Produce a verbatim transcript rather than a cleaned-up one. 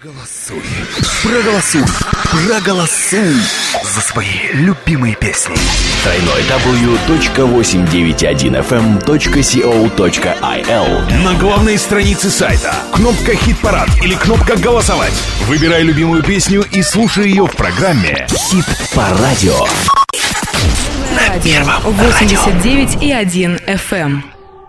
Проголосуй, проголосуй, проголосуй за свои любимые песни. дабл ю дабл ю дабл ю точка восемьсот девяносто один эф эм точка си о точка ай эл. На главной странице сайта кнопка «Хит-парад» или кнопка «Голосовать». Выбирай любимую песню и слушай ее в программе «Хит по радио». Радио восемьдесят девять и один эф эм.